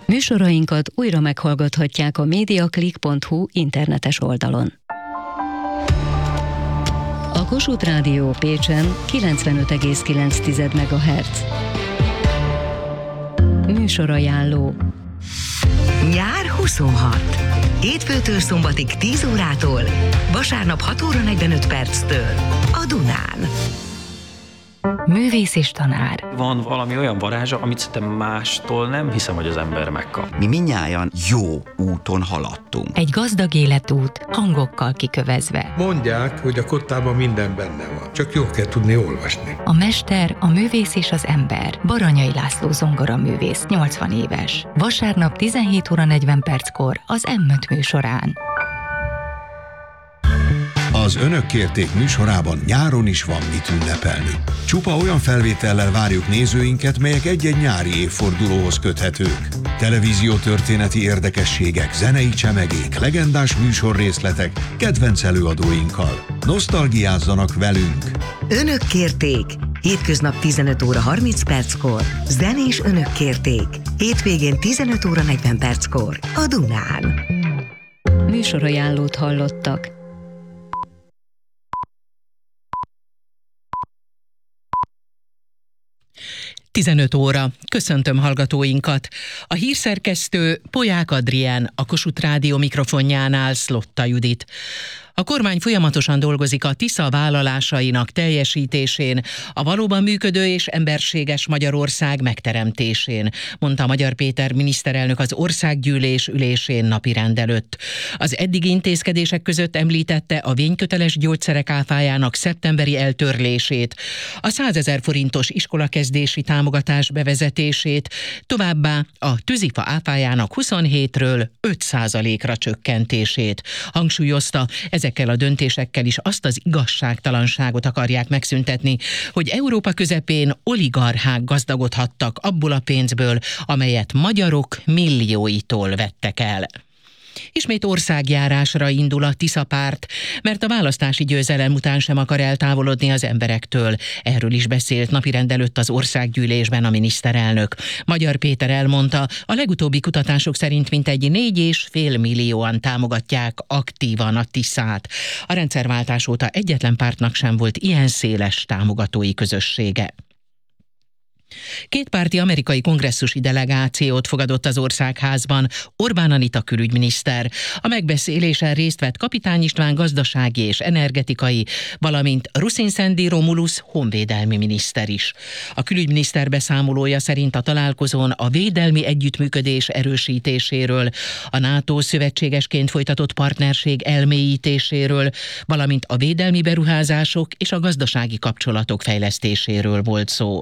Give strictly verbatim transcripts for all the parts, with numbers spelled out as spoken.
Műsorainkat újra meghallgathatják a mediaclick pont hu internetes oldalon. A Kossuth Rádió Pécsen kilencvenöt egész kilenc megahertz. Műsorajánló. Nyár huszonhat. Hétfőtől szombatig tíz órától, vasárnap hat óra negyvenöt perctől a Dunán. Művész és tanár. Van valami olyan varázsa, amit szerintem mástól nem hiszem, hogy az ember megkap. Mi mindnyájan jó úton haladtunk. Egy gazdag életút, hangokkal kikövezve. Mondják, hogy a kottában minden benne van, csak jól kell tudni olvasni. A mester, a művész és az ember. Baranyai László zongoraművész, nyolcvan éves. Vasárnap tizenhét óra negyven perckor az em öt műsorán. Az Önök kérték műsorában nyáron is van mit ünnepelni. Csupa olyan felvétellel várjuk nézőinket, melyek egy-egy nyári évfordulóhoz köthetők. Televíziótörténeti érdekességek, zenei csemegék, legendás műsorrészletek, kedvenc előadóinkkal. Nosztalgiázzanak velünk! Önök kérték. Hétköznap tizenöt óra harminc perckor. Zenés Önök kérték. Hétvégén tizenöt óra negyven perckor a Dunán. Műsorajánlót hallottak. tizenöt óra. Köszöntöm hallgatóinkat. A hírszerkesztő Polyák Adrián, a Kossuth Rádió mikrofonjánál Szlotta Judit. A kormány folyamatosan dolgozik a Tisza vállalásainak teljesítésén, a valóban működő és emberséges Magyarország megteremtésén, mondta Magyar Péter miniszterelnök az országgyűlés ülésén napirend előtt. Az eddigi intézkedések között említette a vényköteles gyógyszerek áfájának szeptemberi eltörlését, a százezer forintos iskolakezdési támogatás bevezetését, továbbá a tűzifa áfájának huszonhétről öt százalékra csökkentését. Hangsúlyozta, ezekkel a döntésekkel is azt az igazságtalanságot akarják megszüntetni, hogy Európa közepén oligarchák gazdagodhattak abból a pénzből, amelyet magyarok millióitól vettek el. Ismét országjárásra indul a Tisza párt, mert a választási győzelem után sem akar eltávolodni az emberektől. Erről is beszélt napirend előtt az országgyűlésben a miniszterelnök. Magyar Péter elmondta, a legutóbbi kutatások szerint mintegy négy és fél millióan támogatják aktívan a Tiszát. A rendszerváltás óta egyetlen pártnak sem volt ilyen széles támogatói közössége. Kétpárti amerikai kongresszusi delegációt fogadott az Országházban Orbán Anita külügyminiszter. A megbeszélésen részt vett Kapitány István gazdasági és energetikai, valamint Ruszin Szendi Romulus honvédelmi miniszter is. A külügyminiszter beszámolója szerint a találkozón a védelmi együttműködés erősítéséről, a NATO szövetségesként folytatott partnerség elmélyítéséről, valamint a védelmi beruházások és a gazdasági kapcsolatok fejlesztéséről volt szó.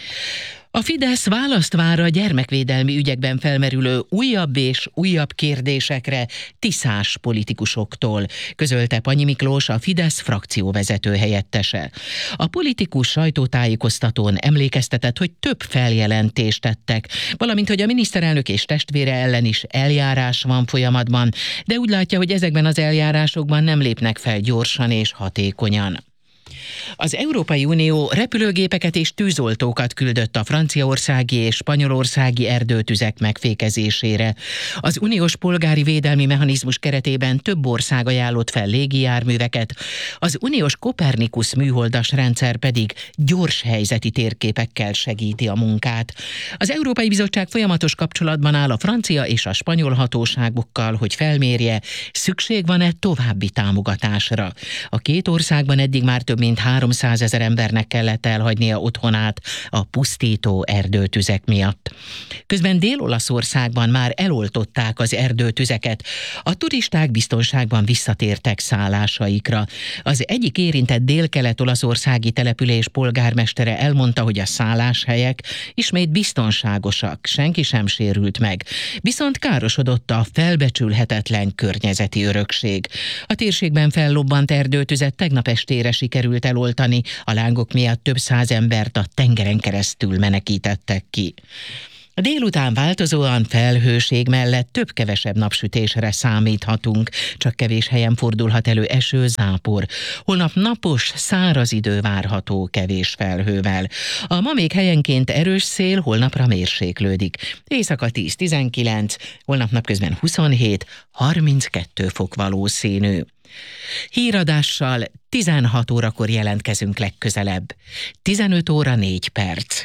A Fidesz választ vár a gyermekvédelmi ügyekben felmerülő újabb és újabb kérdésekre tiszás politikusoktól, közölte Panyi Miklós, a Fidesz frakcióvezető helyettese. A politikus sajtótájékoztatón emlékeztetett, hogy több feljelentést tettek, valamint hogy a miniszterelnök és testvére ellen is eljárás van folyamatban, de úgy látja, hogy ezekben az eljárásokban nem lépnek fel gyorsan és hatékonyan. Az Európai Unió repülőgépeket és tűzoltókat küldött a franciaországi és spanyolországi erdőtüzek megfékezésére. Az uniós polgári védelmi mechanizmus keretében több ország ajánlott fel légijárműveket, az uniós Copernicus műholdas rendszer pedig gyors helyzeti térképekkel segíti a munkát. Az Európai Bizottság folyamatos kapcsolatban áll a francia és a spanyol hatóságokkal, hogy felmérje, szükség van-e további támogatásra. A két országban eddig már több mint háromszázezer embernek kellett elhagynia otthonát a pusztító erdőtüzek miatt. Közben Dél-Olaszországban már eloltották az erdőtüzeket, a turisták biztonságban visszatértek szállásaikra. Az egyik érintett dél-kelet-olaszországi település polgármestere elmondta, hogy a szálláshelyek ismét biztonságosak, senki sem sérült meg, viszont károsodott a felbecsülhetetlen környezeti örökség. A térségben fellobbant erdőtüzet tegnap estére sikerült eloltani, a lángok miatt több száz embert a tengeren keresztül menekítettek ki. A délután változóan felhőség mellett több-kevesebb napsütésre számíthatunk, csak kevés helyen fordulhat elő eső, zápor. Holnap napos, száraz idő várható kevés felhővel. A ma még helyenként erős szél, holnapra mérséklődik. Éjszaka tíz-tizenkilenc, holnap napközben huszonhét harminckettő fok valószínű. Híradással tizenhat órakor jelentkezünk legközelebb. tizenöt óra négy perc.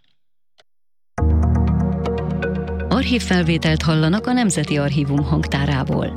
Archívfelvételt hallanak a Nemzeti Archívum hangtárából.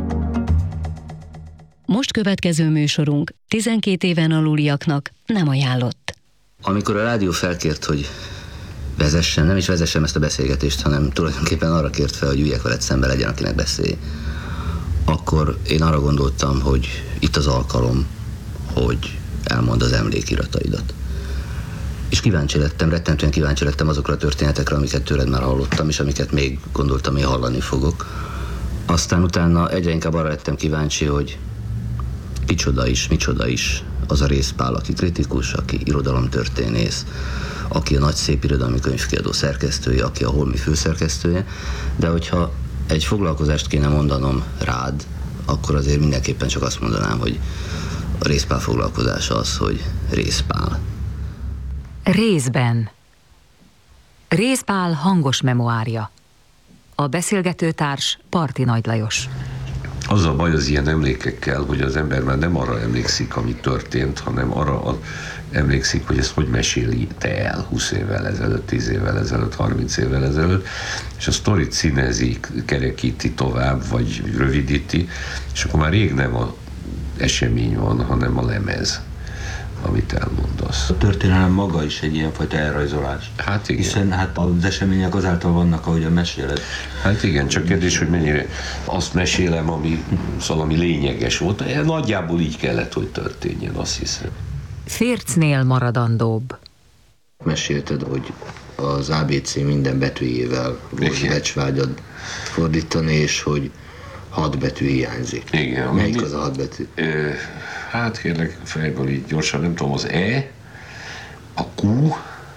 Most következő műsorunk tizenkét éven aluliaknak nem ajánlott. Amikor a rádió felkért, hogy vezessem, nem is vezessem ezt a beszélgetést, hanem tulajdonképpen arra kért fel, hogy üljek veled szembe, legyen, akinek beszélj, akkor én arra gondoltam, hogy itt az alkalom, hogy elmondd az emlékirataidat. És kíváncsi lettem, rettentően kíváncsi lettem azokra a történetekre, amiket tőled már hallottam, és amiket még gondoltam, én hallani fogok. Aztán utána egyre inkább arra lettem kíváncsi, hogy kicsoda is, micsoda is az a Rézpál, aki kritikus, aki irodalomtörténész, aki a nagy szép irodalmi könyvkiadó szerkesztője, aki a Holmi főszerkesztője, de hogyha egy foglalkozást kéne mondanom rád, akkor azért mindenképpen csak azt mondanám, hogy a Rézpál foglalkozása az, hogy Rézpál. Részben. Rézpál hangos memoárja. A beszélgetőtárs Parti Nagy Lajos. Az a baj az ilyen emlékekkel, hogy az ember már nem arra emlékszik, ami történt, hanem arra emlékszik, hogy ezt hogy meséli te el húsz évvel ezelőtt, tíz évvel ezelőtt, harminc évvel ezelőtt, és a sztorit színezi, kerekíti tovább, vagy rövidíti, és akkor már rég nem az esemény van, hanem a lemez, amit elmondasz. A történelem maga is egy ilyenfajta elrajzolás. Hát igen. Hiszen hát az események azáltal vannak, ahogy a meséled. Hát igen, csak kérdés, hogy mennyire azt mesélem, ami, szóval, ami lényeges volt. Nagyjából így kellett, hogy történjen, azt hiszem. Fércnél maradandóbb. Mesélted, hogy az á bé cé minden betűjével volt becsvágyad fordítani, és hogy hat betű hiányzik. Igen. Melyik az a hat betű? Ö, hát kérlek fejből így gyorsan, nem tudom, az E, a Q,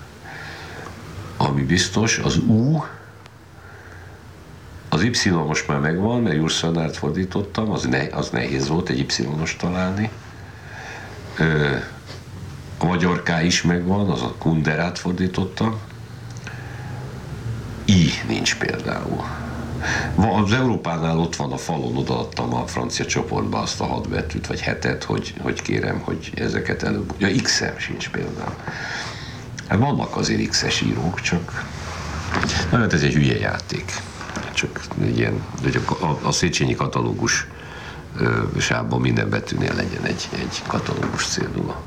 ami biztos, az U, az Y most már megvan, mert Jurszönárt fordítottam, az, ne, az nehéz volt egy Y-os találni. Ö, a magyar K is megvan, az a Kunderát fordítottam. I nincs például. Az Európánál ott van a falon, odaadtam a francia csoportba azt a hat betűt, vagy hetet, hogy, hogy kérem, hogy ezeket előbb... Ja, X-em sincs például. Hát vannak azért X-es írók, csak... Na, hát ez egy hülye játék. Csak egy ilyen, hogy a, a, a Széchenyi katalógus sávban minden betűnél legyen egy, egy katalógus cédula.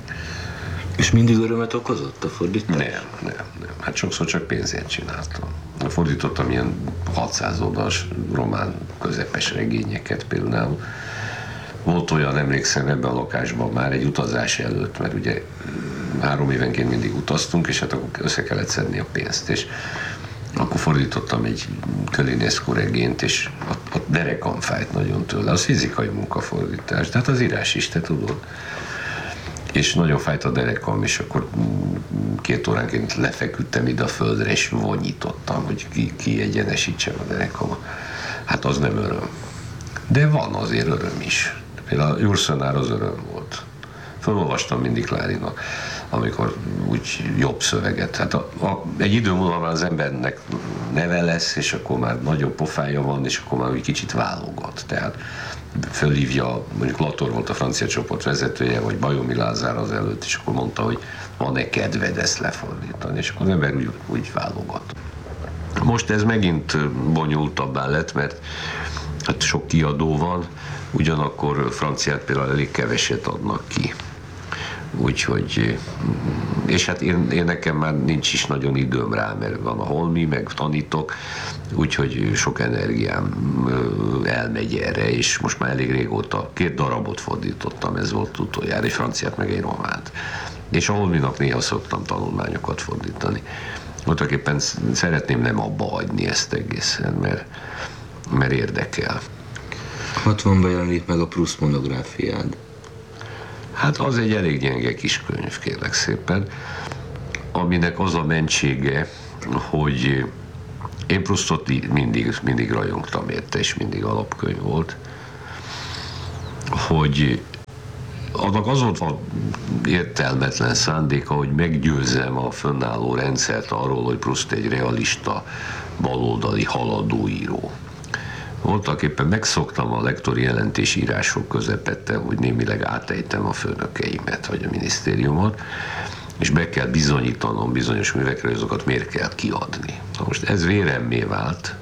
És mindig örömet okozott a fordítás? Nem, nem, nem. Hát sokszor csak pénzért csináltam. Fordítottam ilyen hatszáz oldalas román közepes regényeket például. Volt olyan, emlékszem, ebben a lakásban már egy utazás előtt, mert ugye három évenként mindig utaztunk, és hát akkor össze kellett szedni a pénzt, és akkor fordítottam egy Kölinescu regényt, és a, a derekam fájt nagyon tőle. Az fizikai munkafordítás, tehát az írás is, te tudod. És nagyon fájt a derekam, és akkor két óránként lefeküdtem ide a földre, és vonyítottam, hogy ki, ki egyenesítsem a derekam. Hát az nem öröm. De van azért öröm is. Például a Jurszönár az öröm volt. Felolvastam mindig Klárinak, amikor úgy jobb szöveget. Hát a, a, egy idő múlva már az embernek neve lesz, és akkor már nagyobb pofája van, és akkor már úgy kicsit válogat. Tehát fölhívja, mondjuk Lator volt a francia csoport vezetője, vagy Bajomi Lázár az előtt, és akkor mondta, hogy van-e kedved ezt lefordítani, és akkor az ember úgy, úgy válogat. Most ez megint bonyolultabbá lett, mert hát sok kiadó van, ugyanakkor franciát például elég keveset adnak ki. Úgyhogy, és hát én, én nekem már nincs is nagyon időm rá, mert van a Holmi, meg tanítok, úgyhogy sok energiám elmegy erre, és most már elég régóta két darabot fordítottam, ez volt utoljára, egy franciát, meg egy románt. És a Holminak néha szoktam tanulmányokat fordítani. Voltaképpen szeretném nem abba hagyni ezt egészen, mert, mert érdekel. hatvanban jelenik meg a Proust monográfiád. Hát az egy elég gyenge kis könyv, kérlek szépen, aminek az a mentsége, hogy én Proustot mindig, mindig rajongtam érte, és mindig alapkönyv volt, hogy annak az volt a értelmetlen szándéka, hogy meggyőzzem a fönnálló rendszert arról, hogy Proust egy realista, baloldali haladóíró. Voltak éppen megszoktam a lektori jelentésírások közepette, hogy némileg átejtem a főnökeimet, vagy a minisztériumot, és be kell bizonyítanom bizonyos művekre, hogy azokat miért kell kiadni. Na most ez véremmé vált,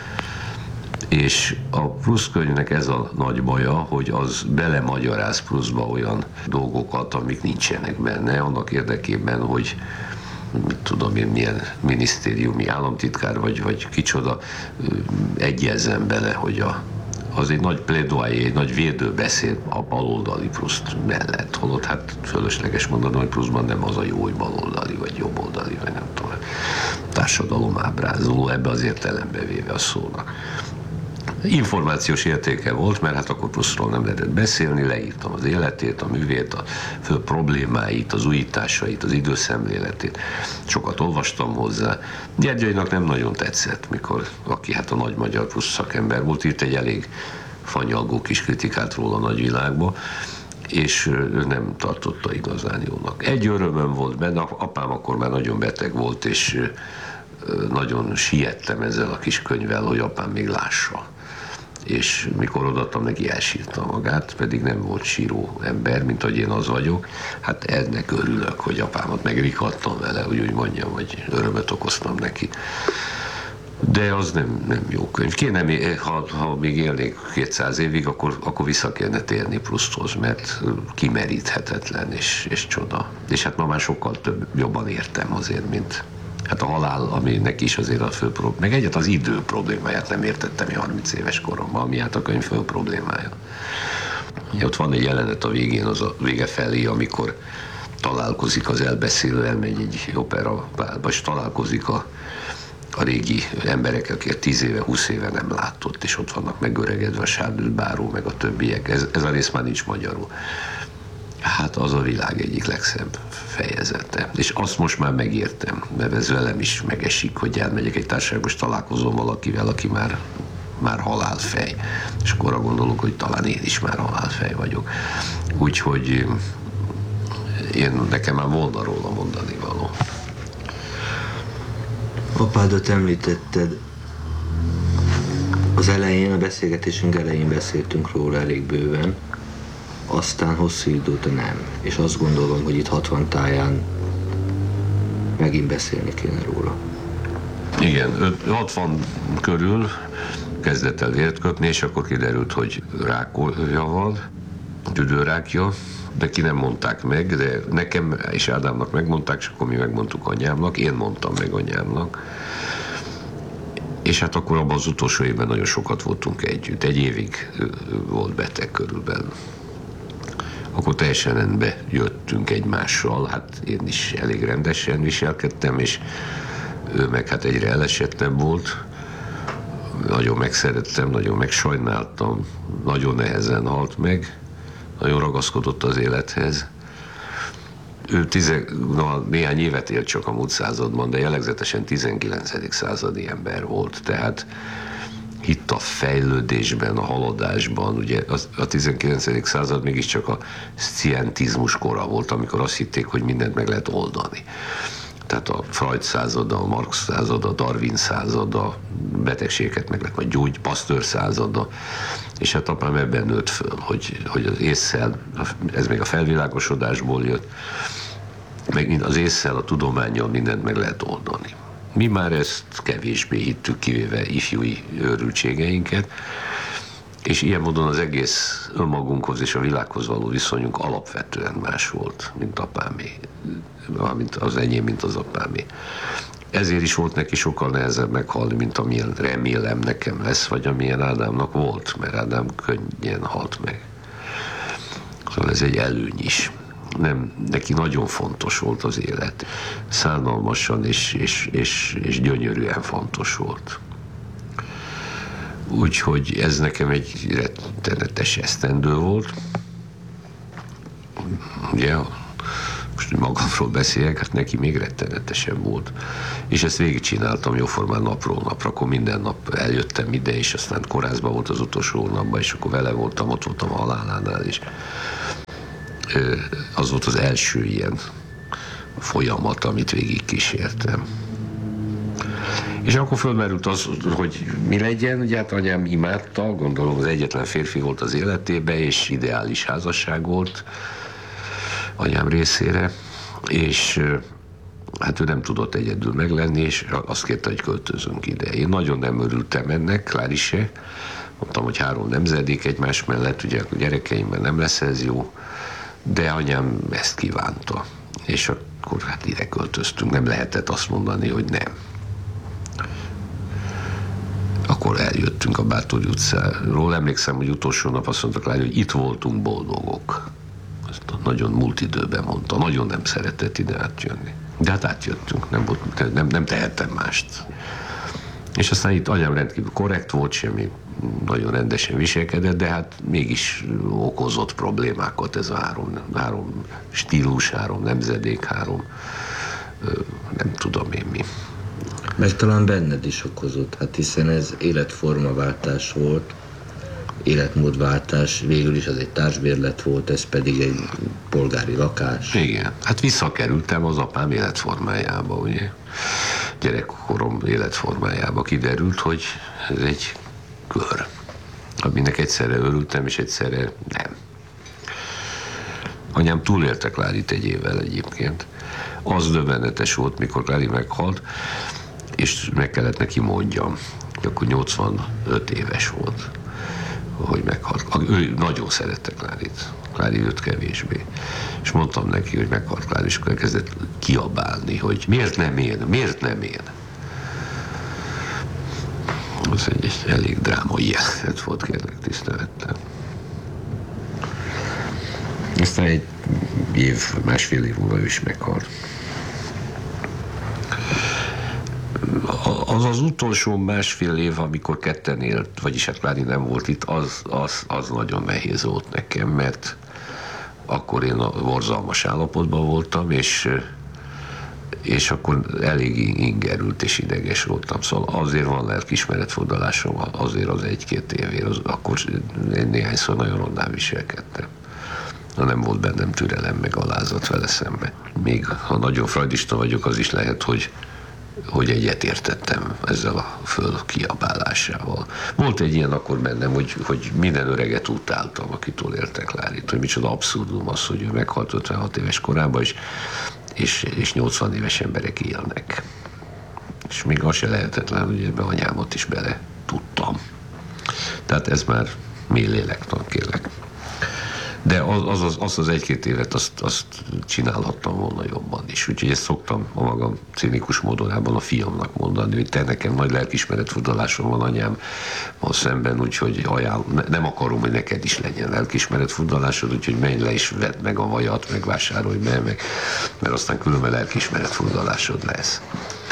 és a Proust könyvnek ez a nagy baja, hogy az belemagyaráz Proustba olyan dolgokat, amik nincsenek benne, annak érdekében, hogy mit tudom én, milyen minisztériumi államtitkár, vagy, vagy kicsoda, egyezzen bele, hogy a, az egy nagy plédoyer, egy nagy védőbeszéd a baloldali Proust mellett. Holott hát fölösleges mondani, hogy Proustban nem az a jó, hogy baloldali, vagy jobboldali, vagy nem tudom, társadalom ábrázoló, ebbe az értelembe véve a szónak. Információs értéke volt, mert hát akkor Proustról nem lehetett beszélni, leírtam az életét, a művét, a fő problémáit, az újításait, az időszemléletét. Sokat olvastam hozzá. Gyergyainak nem nagyon tetszett, mikor, aki hát a nagy magyar Proust szakember volt, írt egy elég fanyalgó kis kritikát róla a nagyvilágba, és ő nem tartotta igazán jónak. Egy örömöm volt benne, apám akkor már nagyon beteg volt, és nagyon siettem ezzel a kis könyvvel, hogy apám még lássa. És mikor odaadtam neki, elsírta magát, pedig nem volt síró ember, mint hogy én az vagyok. Hát ennek örülök, hogy apámat megrikadtam vele, hogy úgy mondjam, hogy örömet okoztam neki. De az nem, nem jó könyv. Kéne, ha, ha még élnék kétszáz évig, akkor, akkor vissza kellene térni Prousthoz, mert kimeríthetetlen és, és csoda. És hát ma már sokkal több, jobban értem azért, mint hát a halál, ami neki is azért a fő probléma. Meg egyet az idő problémáját nem értettem én harminc éves koromban, ami hát a könyv fő problémája. Ja, ott van egy jelenet a végén, az a vége felé, amikor találkozik az elbeszélő, elmegy egy operabálba, és találkozik a, a régi emberekkel, akiket tíz éve, húsz éve nem látott, és ott vannak megöregedve a Charles Báró, meg a többiek. Ez, ez a rész már nincs magyarul. Hát az a világ egyik legszebb fejezete. És azt most már megértem, mert ez velem is megesik, hogy elmegyek egy társaságba, és találkozom valakivel, aki már, már halálfej. És akkor arra gondolok, hogy talán én is már halálfej vagyok. Úgyhogy én, nekem már volna róla mondani való. Apádat említetted. Az elején, a beszélgetésünk elején beszéltünk róla elég bőven, aztán hosszú idő óta nem. És azt gondolom, hogy itt hatvan táján megint beszélni kéne róla. Igen, hatvan körül kezdett el vért köpni, és akkor kiderült, hogy rákolja van, tüdőrákja, de ki nem mondták meg, de nekem és Ádámnak megmondták, és akkor mi megmondtuk anyámnak, én mondtam meg anyámnak. És hát akkor abban az utolsó évben nagyon sokat voltunk együtt. Egy évig volt beteg körülbelül. Akkor teljesen rendbe jöttünk egymással, hát én is elég rendesen viselkedtem, és ő meg hát egyre elesettebb volt. Nagyon megszerettem, nagyon megsajnáltam, nagyon nehezen halt meg, nagyon ragaszkodott az élethez. Ő tizen, na, néhány évet élt csak a múlt században, de jellegzetesen tizenkilencedik századi ember volt, tehát hitt a fejlődésben, a haladásban. Ugye a tizenkilencedik század mégiscsak a szcientizmus kora volt, amikor azt hitték, hogy mindent meg lehet oldani. Tehát a Freud százada, a Marx százada, a Darwin százada, a betegséget meg lehet, vagy gyógy, Pasteur százada. És hát apám ebben nőtt föl, hogy, hogy az ésszel, ez még a felvilágosodásból jött, meg az ésszel, a tudománnyal mindent meg lehet oldani. Mi már ezt kevésbé hittük, kivéve ifjúi őrültségeinket, és ilyen módon az egész önmagunkhoz és a világhoz való viszonyunk alapvetően más volt, mint apámé, mint az enyém, mint az apámé. Ezért is volt neki sokkal nehezebb meghalni, mint amilyen remélem nekem lesz, vagy amilyen Ádámnak volt, mert Ádám könnyen halt meg. Szóval ez egy előny is. Nem, neki nagyon fontos volt az élet. Szánalmasan és, és, és, és gyönyörűen fontos volt. Úgyhogy ez nekem egy rettenetes esztendő volt. Ugye, most most magamról beszéljek, hát neki még rettenetesebb volt. És ezt végigcsináltam jóformán napról napra, akkor minden nap eljöttem ide, és aztán kórházban volt az utolsó hónapban, és akkor vele voltam, ott voltam a halálánál, és az volt az első ilyen folyamat, amit végig kísértem. És akkor fölmerült az, hogy mi legyen, ugye hát anyám imádta, gondolom az egyetlen férfi volt az életében, és ideális házasság volt anyám részére, és hát ő nem tudott egyedül meglenni, és azt kérte, hogy költözünk ide. Én nagyon nem örültem ennek, Klárisse, mondtam, hogy három nemzedék egymás mellett, ugye a gyerekeimmel nem lesz ez jó, de anyám ezt kívánta, és akkor hát ide költöztünk, nem lehetett azt mondani, hogy nem. Akkor eljöttünk a Báthori utcáról, emlékszem, hogy utolsó nap azt mondtak Klári, hogy itt voltunk boldogok. Ezt nagyon múlt időben mondta, nagyon nem szeretett ide átjönni. De hát átjöttünk, nem, volt, nem, nem tehettem mást. És aztán itt anyám rendkívül korrekt volt, semmi nagyon rendesen viselkedett, de hát mégis okozott problémákat ez a három, három stílus, három nemzedék, három nem tudom én mi. Meg talán benned is okozott, hát hiszen ez életformaváltás volt, életmódváltás, végül is az egy társbérlet volt, ez pedig egy polgári lakás. Igen, hát visszakerültem az apám életformájába, ugye. Gyerekkorom életformájába kiderült, hogy ez egy kör, aminek egyszerre örültem, és egyszerre nem. Anyám túlélte Klárit egy évvel egyébként. Az döbbenetes volt, mikor Klári meghalt, és meg kellett neki mondjam, akkor nyolcvanöt éves volt, hogy meghalt. Ő nagyon szerette Klárit, Klári őt kevésbé. És mondtam neki, hogy meghalt Klári, és akkor kezdett kiabálni, hogy miért nem én, miért nem én. Az egy elég drámai jelenet volt, kérlek tisztelettel. Aztán egy év, másfél év múlva ő is meghalt. Az az utolsó másfél év, amikor ketten élt, vagyis hát Klári nem volt itt, az, az, az nagyon nehéz volt nekem, mert akkor én a borzalmas állapotban voltam, és, és akkor elég ingerült és ideges voltam. Szóval azért van lelkiismeretfordulásom, azért az egy-két évért, az, akkor én néhányszor nagyon rondán viselkedtem. Ha nem volt bennem türelem, meg alázat vele szembe. Még ha nagyon freudista vagyok, az is lehet, hogy hogy egyetértettem ezzel a fölkiabálásával. Volt egy ilyen akkor bennem, hogy, hogy minden öreget utáltam, akitől éltek Klárit, hogy micsoda abszurdum az, hogy ő meghalt ötvenhat éves korában, és, és, és nyolcvan éves emberek élnek. És még az se lehetetlen, hogy ebbe anyámat is bele tudtam. Tehát ez már mély lélektan, kérlek. De az az, az, az, az egy-két évet azt, azt csinálhattam volna jobban is. Úgyhogy ezt szoktam a magam cinikus módonában a fiamnak mondani, hogy te nekem nagy lelkiismeretfordulásom van anyám van szemben, úgyhogy ajánl, nem akarom, hogy neked is legyen lelkiismeretfordulásod, úgyhogy menj le és vedd meg a vajat, meg vásárolj be, meg, mert aztán különben lelkiismeretfordulásod lesz.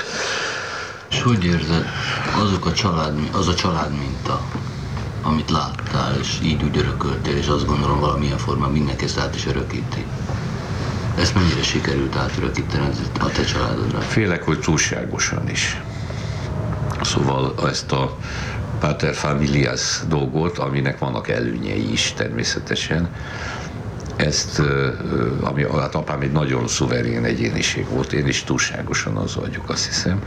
És hogy érzed, azok a család, az a család minta, amit láttál, és így úgy örököltél, és azt gondolom valamilyen formán mindenki ezt át is örökíti. Ezt mennyire sikerült átörökíteni a te családodra? Félek, hogy túlságosan is. Szóval ezt a pater familias dolgot, aminek vannak előnyei is természetesen, ezt, ami, hát apám egy nagyon szuverén egyéniség volt, én is túlságosan az vagyok, azt hiszem,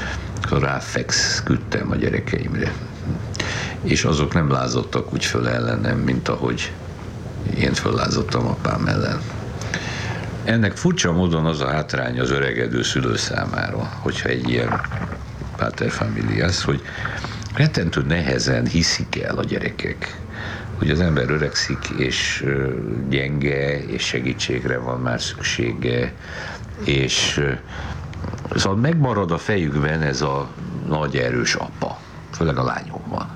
ráfeküdtem a gyerekeimre. És azok nem lázadtak úgy föl ellenem, mint ahogy én föllázadtam apám ellen. Ennek furcsa módon az a hátrány az öregedő szülő számára, hogyha egy ilyen pater familias, hogy rettentő nehezen hiszik el a gyerekek, hogy az ember öregszik, és gyenge, és segítségre van már szüksége, és szóval megmarad a fejükben ez a nagy erős apa, főleg a lányomban.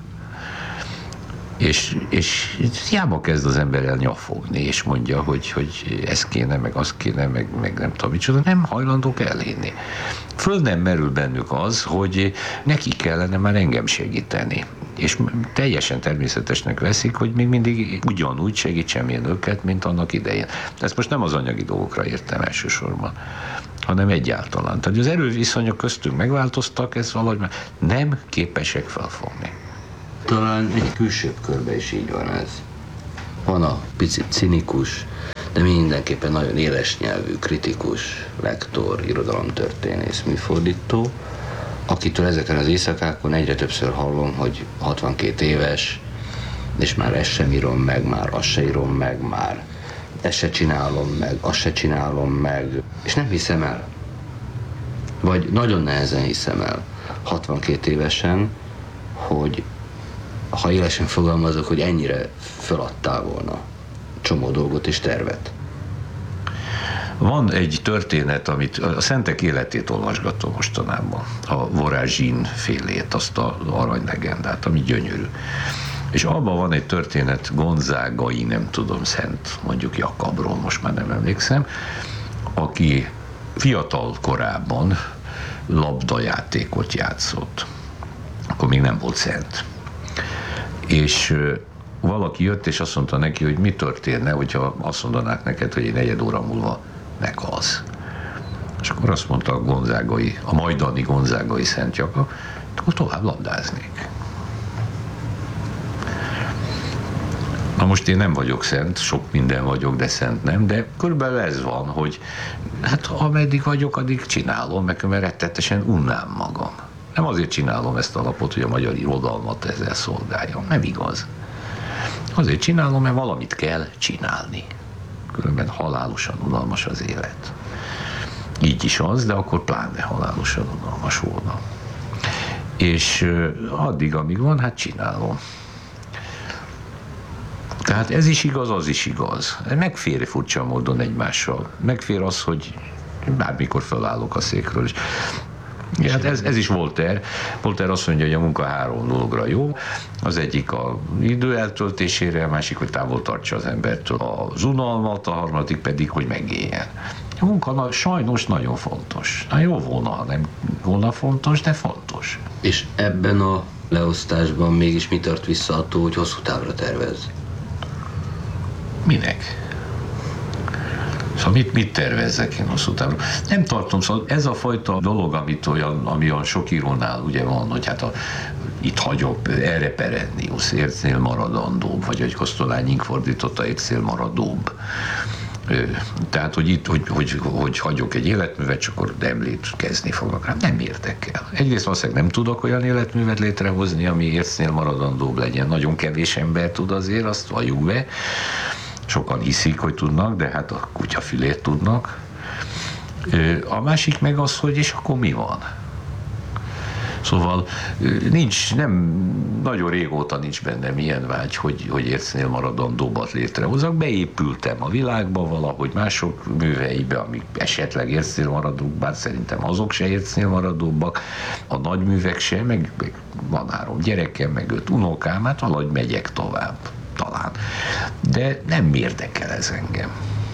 És, és hiába kezd az ember el nyafogni, és mondja, hogy, hogy ez kéne, meg az kéne, meg, meg nem tudom micsoda, nem hajlandók elhinni. föl nem merül bennük az, hogy neki kellene már engem segíteni. És teljesen természetesnek veszik, hogy még mindig ugyanúgy segítsem én őket, mint annak idején. Ezt most nem az anyagi dolgokra értem elsősorban, hanem egyáltalán. Tehát az erőviszonyok köztünk megváltoztak, ez valahogy már nem képesek felfogni. Talán egy külsőbb körben is így van ez. Van a picit cinikus, de mindenképpen nagyon éles nyelvű, kritikus lektor, irodalomtörténész, műfordító, akitől ezeken az éjszakákon egyre többször hallom, hogy hatvankét éves, és már ezt sem írom meg, már azt se írom meg, már ezt se csinálom meg, azt se csinálom meg, és nem hiszem el. Vagy nagyon nehezen hiszem el hatvankét évesen, hogy ha élesen fogalmazok, hogy ennyire feladtál volna csomó dolgot és tervet. Van egy történet, amit a Szentek életét olvasgatom mostanában, a Vorázsin félét, azt az aranylegendát, ami gyönyörű. És abban van egy történet Gonzágai, nem tudom, Szent, mondjuk Jakabról, most már nem emlékszem, aki fiatal korában labdajátékot játszott. Akkor még nem volt szent. És valaki jött, és azt mondta neki, hogy mi történne, hogyha azt mondanák neked, hogy egy negyed óra múlva meghalsz. És akkor azt mondta a Gonzágai, a majdani Gonzágai Szent Jakab, akkor tovább labdáznék. Na most én nem vagyok szent, sok minden vagyok, de szent nem, de körülbelül ez van, hogy hát ameddig vagyok, addig csinálom, meg rettetesen unnám magam. Nem azért csinálom ezt a lapot, hogy a magyar irodalmat ezzel szolgáljam. Nem igaz. Azért csinálom, mert valamit kell csinálni. Különben halálosan unalmas az élet. Így is az, de akkor pláne halálosan unalmas volna. És addig, amíg van, hát csinálom. Tehát ez is igaz, az is igaz. Megfér furcsa módon egymással. Megfér az, hogy bármikor felállok a székről is. Ja, hát ez, ez is Voltaire. Voltaire azt mondja, hogy a munka három dologra jó. Az egyik a idő eltöltésére, a másik, hogy távol tartsa az embertől az unalmat, a harmadik pedig, hogy megéljen. A munka na, sajnos nagyon fontos. Na, jó volna, ha nem volna fontos, de fontos. És ebben a leosztásban mégis mi tart vissza attól, hogy hosszú távra tervez? Minek? Szóval mit, mit tervezzek én hosszú távra? Nem tartom, szóval ez a fajta dolog, amit olyan, ami olyan sok írónál ugye van, hogy hát a, itt hagyok, erre perennius, ércnél maradandóbb, vagy hogy Kosztolányink fordította, ércnél maradóbb. Tehát, hogy itt, hogy, hogy, hogy hagyok egy életművet, csak akkor emlékezni fogok rá. Nem érdekel. Egyrészt valószínűleg nem tudok olyan életművet létrehozni, ami ércnél maradandóbb legyen. Nagyon kevés ember tud azért, azt valljuk be. Sokan hiszik, hogy tudnak, de hát a kutyafülét tudnak. A másik meg az, hogy és akkor mi van? Szóval nincs, nem, nagyon régóta nincs bennem ilyen vágy, hogy, hogy ércnél maradandóbbat létrehozok. Beépültem a világba valahogy mások műveibe, amik esetleg ércnél maradók, bár szerintem azok se ércnél maradóbbak, a nagy művek se, meg, meg van három gyerekem, meg öt unokám, hát valahogy megyek tovább. Talán. De nem érdekel ez engem.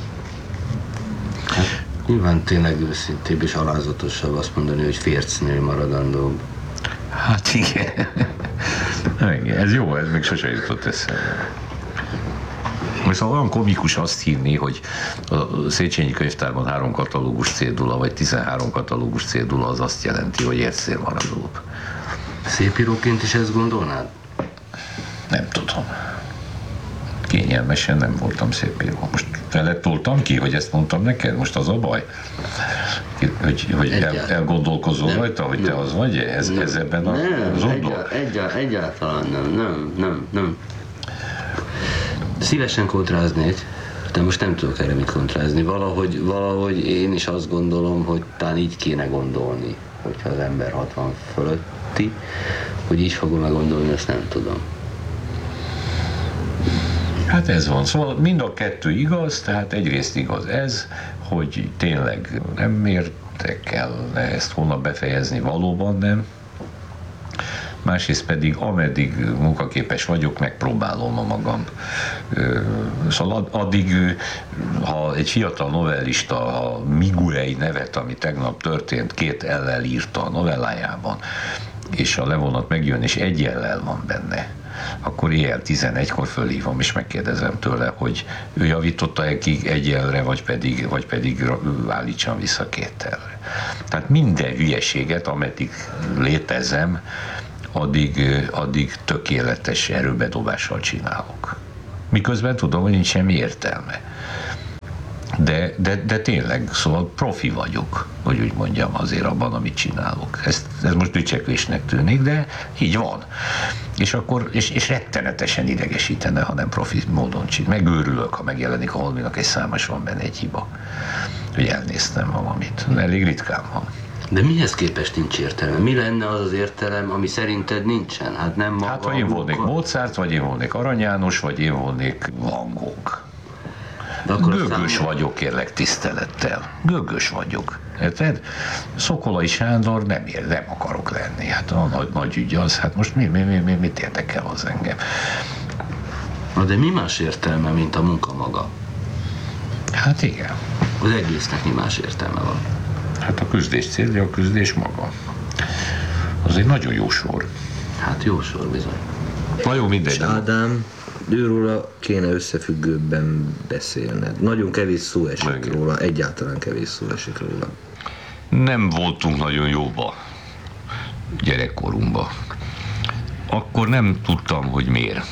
Hát, nyilván tényleg őszintébb és alázatosabb azt mondani, hogy fércnél maradandóbb. Hát igen. igen. Ez jó, ez még sose jutott eszembe. Szóval olyan komikus azt hinni, hogy a Széchenyi Könyvtárban három katalógus cédula, vagy tizenhárom katalógus cédula az azt jelenti, hogy ércnél maradóbb. Szépíróként is ezt gondolnád? Nem tudom. Kényelmesen nem voltam szép író. Most felett toltam ki, hogy ezt mondtam neked? Most az a baj? Hogy, hogy el, elgondolkozol nem, rajta, hogy nem, te az vagy? Ez, nem, ez ebben a zondol? Egyáltalán, egyáltalán nem, nem, nem, nem. Szívesen kontráznék, de most nem tudok erre mit kontrázni. Valahogy, valahogy én is azt gondolom, hogy talán így kéne gondolni, hogyha az ember hatvan fölötti, hogy így fogom meggondolni, ezt nem tudom. Hát ez van. Szóval mind a kettő igaz, tehát egyrészt igaz ez, hogy tényleg nem érdekelne ezt holnap befejezni, valóban nem. másrészt pedig ameddig munkaképes vagyok, megpróbálom a magam. Szóval addig, ha egy fiatal novellista a Miguel nevet, ami tegnap történt, két ellel írta a novellájában, és a levonat megjön, és egy ellel van benne, akkor éjjel tizenegykor fölhívom, és megkérdezem tőle, hogy ő javította-e ki egy elre, vagy pedig, vagy pedig állítsam vissza két elre. Tehát minden hülyeséget, ameddig létezem, addig, addig tökéletes erőbedobással csinálok. Miközben tudom, hogy nincs semmi értelme. De, de, de tényleg, szóval profi vagyok, hogy úgy mondjam, azért abban, amit csinálok. Ez, ez most dicsekvésnek tűnik, de így van. És akkor, és, és rettenetesen idegesítene, ha nem profi módon csinál. Megőrülök, ha megjelenik a Holminak egy száma, és van benne egy hiba. Hogy elnéztem valamit. Elég ritkán van. De mihez képest nincs értelme? Mi lenne az az értelem, ami szerinted nincsen? Hát nem maga. Hát, vagy én volnék Mozart, vagy én volnék Arany János, vagy én volnék Van Gogh. Gögös számol... vagyok, kérlek tisztelettel. Gögös vagyok. Érted? Szokolai Sándor nem ér, nem akarok lenni. Hát a nagy, nagy ügy az, hát most mi, mi, mi, mi, mit érdekel az engem? Na de mi más értelme, mint a munka maga? Hát igen. Az egésznek mi más értelme van? Hát a küzdés célja, a küzdés maga. Az egy nagyon jó sor. Hát jó sor bizony. Na jó, mindegy. Ádám, őróla kéne összefüggőbben beszélned. Nagyon kevés szó esik Meg. róla, egyáltalán kevés szó esik róla. Nem voltunk nagyon jóba gyerekkorunkban. Akkor nem tudtam, hogy miért.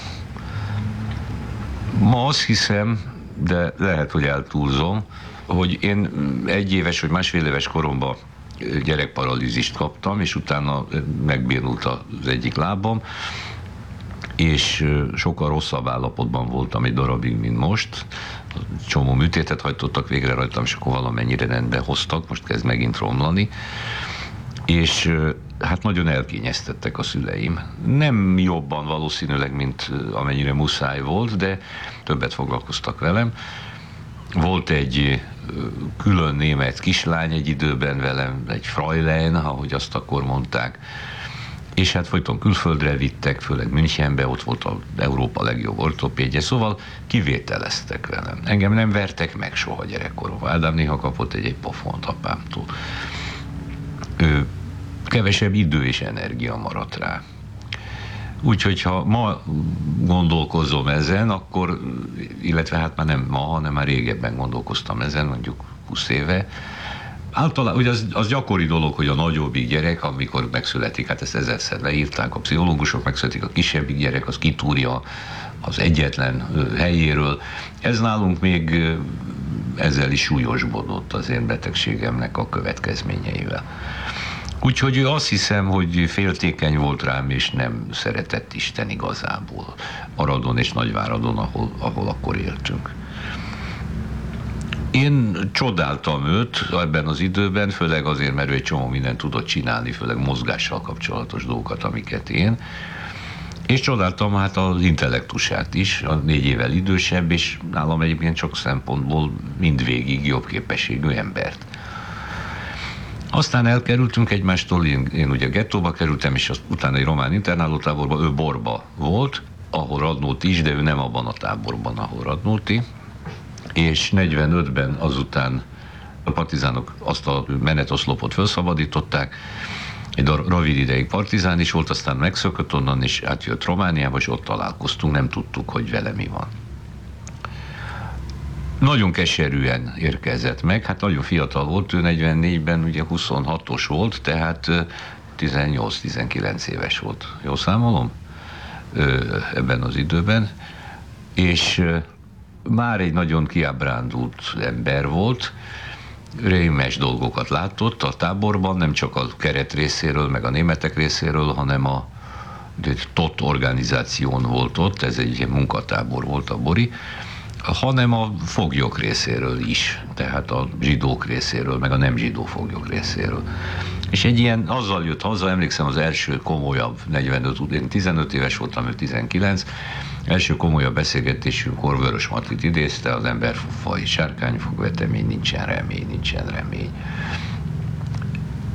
Ma azt hiszem, de lehet, hogy eltúlzom, hogy én egy éves vagy másfél éves koromban gyerekparalízist kaptam, és utána megbénult az egyik lábam, és sokkal rosszabb állapotban voltam egy darabig, mint most. Csomó műtétet hajtottak végre rajtam, és akkor valamennyire rendbe hoztak, most kezd megint romlani. És hát nagyon elkényeztettek a szüleim. Nem jobban valószínűleg, mint amennyire muszáj volt, de többet foglalkoztak velem. Volt egy külön német kislány egy időben velem, egy Fräulein, ahogy azt akkor mondták, és hát folyton külföldre vittek, főleg Münchenbe, ott volt az Európa legjobb ortopédje, szóval kivételeztek velem. Engem nem vertek meg soha gyerekkoromban. Ádám néha kapott egy-egy pofont apámtól. Ő, kevesebb idő és energia maradt rá. Úgyhogy ha ma gondolkozom ezen, akkor, illetve hát már nem ma, hanem már régebben gondolkoztam ezen, mondjuk húsz éve, általában, ugye az, az gyakori dolog, hogy a nagyobbik gyerek, amikor megszületik, hát ezt ezerszer leírták, a pszichológusok, megszületik a kisebbik gyerek, az kitúrja az egyetlen helyéről. Ez nálunk még ezzel is súlyosbodott az én betegségemnek a következményeivel. Úgyhogy azt hiszem, hogy féltékeny volt rám, és nem szeretett Isten igazából. Aradon és Nagyváradon, ahol, ahol akkor éltünk. Én csodáltam őt ebben az időben, főleg azért, mert ő egy csomó mindent tudott csinálni, főleg mozgással kapcsolatos dolgokat, amiket én. És csodáltam hát az intellektusát is, a négy évvel idősebb, és nálam egyébként sok szempontból mindvégig jobb képességű embert. Aztán elkerültünk egymástól, én, én ugye gettóba kerültem, és utána egy román internálótáborba, ő Borba volt, ahol Radnóti is, de ő nem abban a táborban, ahol Radnóti. És negyvenötben azután a partizánok azt a menetoszlopot felszabadították, egy rövid ideig partizán is volt, aztán megszökött onnan, és átjött Romániába, és ott találkoztunk, nem tudtuk, hogy vele mi van. Nagyon keserűen érkezett meg, hát nagyon fiatal volt, ő negyvennégyben ugye huszonhatos volt, tehát tizennyolc-tizenkilenc éves volt. Jól számolom? Ebben az időben. És már egy nagyon kiábrándult ember volt, rémes dolgokat látott a táborban, nem csak a keret részéről, meg a németek részéről, hanem a T O T organizáción volt ott, ez egy munkatábor volt a Bori, hanem a foglyok részéről is, tehát a zsidók részéről, meg a nem zsidó foglyok részéről. És egy ilyen, azzal jött haza, emlékszem az első komolyabb, negyvenöt, én tizenöt éves voltam, ő tizenkilenc, első komolyabb beszélgetésünkkor Vörös Martit idézte, az emberfaj sárkányfog vetemény, nincsen remény, nincsen remény.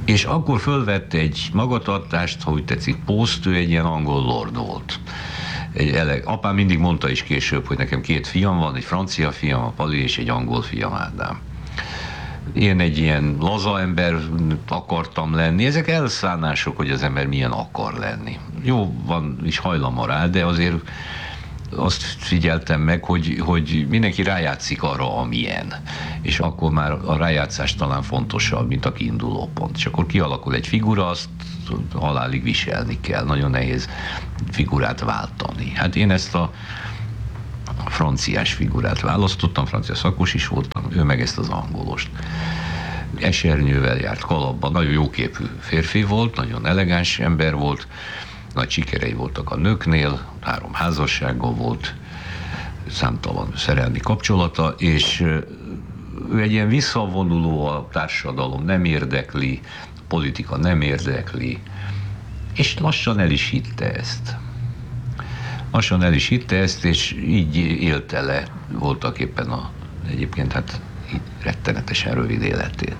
És akkor fölvett egy magatartást, ha úgy tetszik, poszt, ő egy ilyen angol lord volt. Egy ele, apám mindig mondta is később, hogy nekem két fiam van, egy francia fiam, a Pali, és egy angol fiam, Ádám. Én egy ilyen laza ember akartam lenni. Ezek elszánások, hogy az ember milyen akar lenni. Jó, van is hajlama rá, de azért azt figyeltem meg, hogy, hogy mindenki rájátszik arra, amilyen. És akkor már a rájátszás talán fontosabb, mint a kiinduló pont. És akkor kialakul egy figura, azt halálig viselni kell. Nagyon nehéz figurát váltani. Hát én ezt a franciás figurát választottam, francia szakos is voltam, ő meg ezt az angolost. Esernyővel járt, kalapban, nagyon jóképű férfi volt, nagyon elegáns ember volt, nagy sikerei voltak a nőknél, három házassága volt, számtalan szerelmi kapcsolata, és ő egy ilyen visszavonuló, a társadalom nem érdekli, politika nem érdekli, és lassan el is hitte ezt. Lassan el is hitte ezt, és így élte le voltak éppen a, egyébként hát így rettenetesen rövid életét.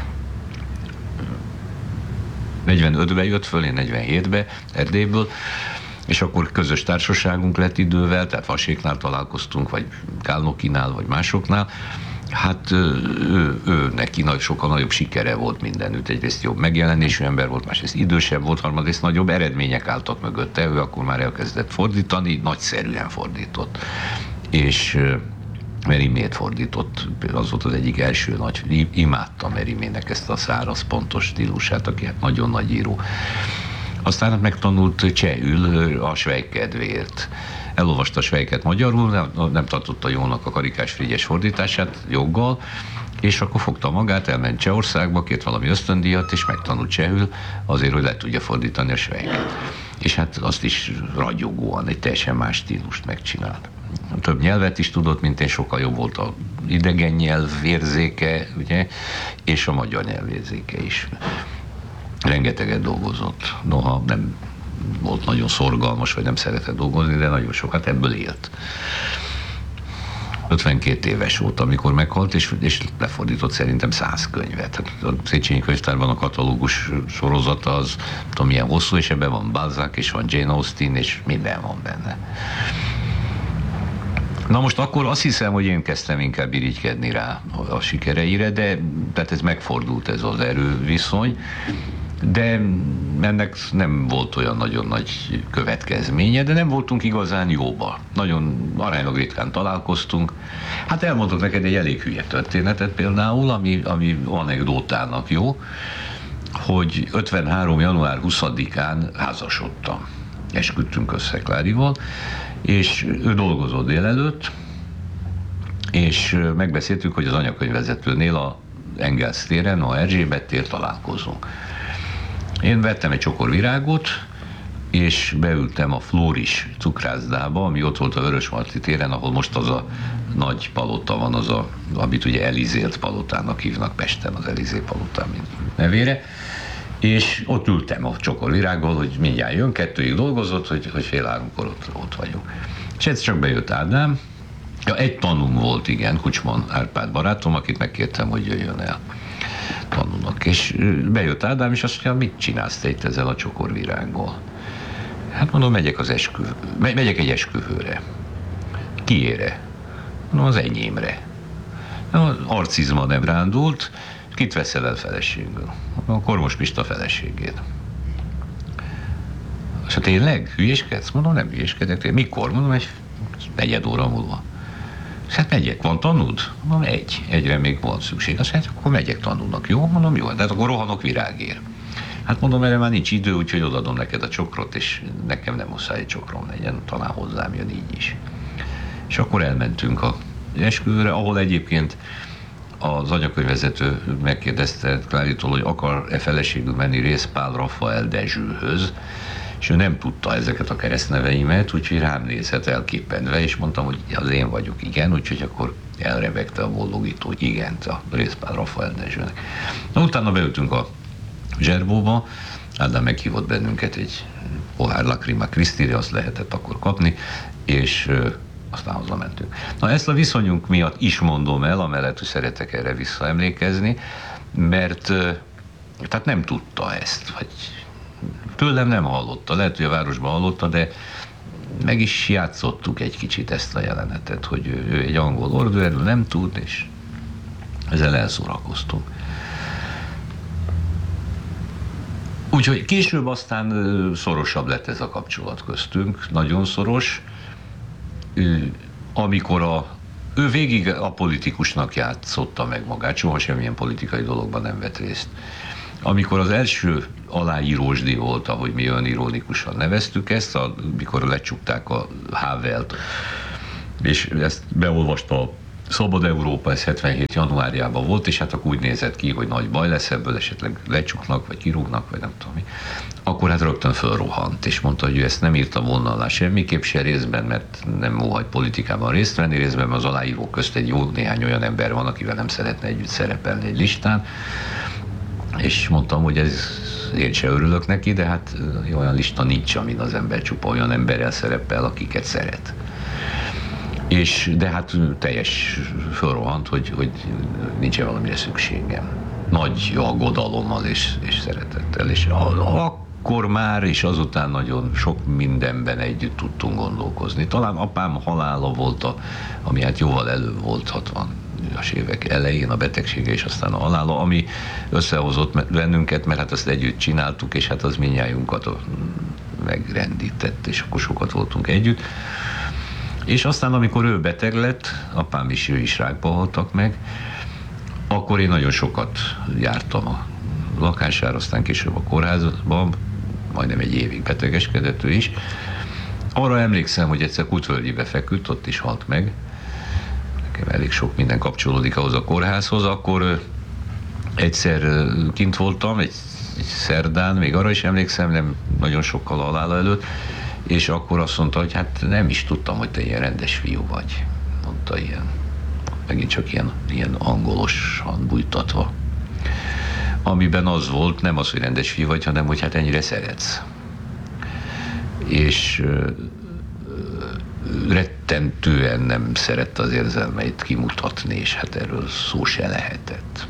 negyvenötben jött föl, én negyvenhétben Erdélyből, és akkor közös társaságunk lett idővel, tehát Vaséknál találkoztunk, vagy Kálnokinál, vagy másoknál. Hát ő, ő neki nagy, sokkal nagyobb sikere volt mindenütt. Egyrészt jobb megjelenésű ember volt, másrészt idősebb volt, harmadrészt nagyobb eredmények álltak mögötte. Ő akkor már elkezdett fordítani, nagyszerűen fordított. És Mérimét fordított, az volt az egyik első nagy, imádta Mérimének ezt a száraz, pontos stílusát, aki hát nagyon nagy író. Aztán megtanult csehül a Svejk kedvéért. Elolvasta a Svejket magyarul, nem, nem tartotta jónak a Karikás Frigyes fordítását joggal, és akkor fogta magát, elment Csehországba, kért valami ösztöndíjat, és megtanult csehül azért, hogy le tudja fordítani a Svejket. És hát azt is ragyogóan, egy teljesen más stílust megcsinált. Több nyelvet is tudott, mint én, sokkal jobb volt az idegen nyelv érzéke, ugye, és a magyar nyelv érzéke is. Rengeteget dolgozott. Noha nem volt nagyon szorgalmas, vagy nem szeretett dolgozni, de nagyon sokat ebből élt. ötvenkét éves volt, amikor meghalt, és, és lefordított szerintem száz könyvet. Hát a Széchenyi Könyvtárban a katalógus sorozata az tudom milyen hosszú, és ebben van Balzac, és van Jane Austen, és minden van benne. Na most akkor azt hiszem, hogy én kezdtem inkább irigykedni rá a sikereire, de tehát ez megfordult, ez az erőviszony, de ennek nem volt olyan nagyon nagy következménye, de nem voltunk igazán jóba. Nagyon aránylag ritkán találkoztunk. Hát elmondok neked egy elég hülye történetet például, ami, ami anekdótának jó, hogy ötvenhárom január huszadikán házasodtam. Esküdtünk össze Klárival, és ő dolgozott délelőtt, és megbeszéltük, hogy az anyakönyvvezetőnél a Engels téren, a Erzsébet tér találkozunk. Én vettem egy csokor virágot, és beültem a Flóris cukrászdába, ami ott volt a Vörösmarty téren, ahol most az a nagy palota van, az a, amit ugye Elizélt palotának hívnak Pesten, az Elizé palotán nevére. És ott ültem a csokor virággal, hogy mindjárt jön, kettőig dolgozott, hogy, hogy fél háromkor ott, ott vagyunk. És ez csak bejött Ádám. Ja, egy tanum volt, igen, Kucsman Árpád barátom, akit megkértem, hogy jöjjön el tanulnak. És bejött Ádám, és azt mondja, mit csinálsz te itt ezzel a csokorvirággal? Hát mondom, megyek az eskü... megyek egy esküvőre. Kiére? Mondom, az enyémre. Az arcizma nem rándult, kit veszel el feleségül? A Kormos Pista feleségét. És hát tényleg? Hülyéskedsz? Mondom, nem hülyéskedek. Mikor? Mondom, egy negyed óra múlva. Hát megyek, van tanúd? Mondom, egy. Egyre még van szükség. Azt hát akkor megyek tanúnak. Jó? Mondom, jó, de hát akkor rohanok virágért. Hát mondom, erre már nincs idő, úgyhogy odaadom neked a csokrot, és nekem nem muszáj egy csokrom legyen, talán hozzám jön így is. És akkor elmentünk a esküvőre, ahol egyébként az anyakönyvvezető megkérdezte Kláritól, hogy akar-e feleségül menni Rézpál Rafael Dezsőhöz, és ő nem tudta ezeket a keresztneveimet, úgyhogy rám nézett elképedve, és mondtam, hogy az én vagyok, igen, úgyhogy akkor elrebegte a boldogító, hogy igent a Rézpál Rafael Dezsőnek. Na, utána beültünk a zserbóba, Ádám meghívott bennünket egy pohár Lacrima Christire, azt lehetett akkor kapni, és ö, aztán hazamentünk. Na, ezt a viszonyunk miatt is mondom el, amellett, hogy szeretek erre visszaemlékezni, mert ö, Tehát nem tudta ezt, vagy tőlem nem hallotta, lehet, hogy a városban hallotta, de meg is játszottuk egy kicsit ezt a jelenetet, hogy ő, ő egy angol orvőerről nem tud, és ezzel elszórakoztunk. Úgyhogy később aztán szorosabb lett ez a kapcsolat köztünk, nagyon szoros. Amikor a, ő végig a politikusnak játszotta meg magát, soha semmilyen politikai dologban nem vett részt. Amikor az első aláírósdi volt, ahogy mi olyan ironikusan neveztük ezt, amikor lecsukták a Havelt, és ezt beolvasta a Szabad Európa, ez hetvenhét januárjában volt, és hát akkor úgy nézett ki, hogy nagy baj lesz ebből, esetleg lecsuknak, vagy kirúgnak, vagy nem tudom mi. Akkor hát rögtön fölrohant, és mondta, hogy ő ezt nem írta volna alá semmiképp se részben, mert nem óhajt politikában részt venni, részben mert az aláírók közt egy jó néhány olyan ember van, akivel nem szeretne együtt szerepelni egy listán, és mondtam, hogy ez, én se örülök neki, de hát olyan lista nincs, amin az ember csupa olyan emberrel szerepel, akiket szeret. És, de hát teljes fölrohant, hogy, hogy nincs valamire szükségem. Nagy aggodalommal és, és szeretettel. És akkor már, és azután nagyon sok mindenben együtt tudtunk gondolkozni. Talán apám halála volt, a, ami hát jóval előbb volt, hatvanas évek elején a betegsége, és aztán a halála, ami összehozott bennünket, mert hát azt együtt csináltuk, és hát az mindnyájunkat megrendített, és akkor sokat voltunk együtt. És aztán, amikor ő beteg lett, apám is, ő is rákba haltak meg, akkor én nagyon sokat jártam a lakására, aztán később a kórházban, majdnem egy évig betegeskedett ő is. Arra emlékszem, hogy egyszer Kutvölgyibe feküdt, ott is halt meg. Nekem elég sok minden kapcsolódik ahhoz a kórházhoz. Akkor egyszer kint voltam, egy, egy szerdán, még arra is emlékszem, nem nagyon sokkal a halála előtt, és akkor azt mondta, hogy hát nem is tudtam, hogy te ilyen rendes fiú vagy. Mondta ilyen, megint csak ilyen, ilyen angolosan bújtatva. Amiben az volt, nem az, hogy rendes fiú vagy, hanem hogy hát ennyire szeretsz. És uh, rettentően nem szerette az érzelmeit kimutatni, és hát erről szó se lehetett.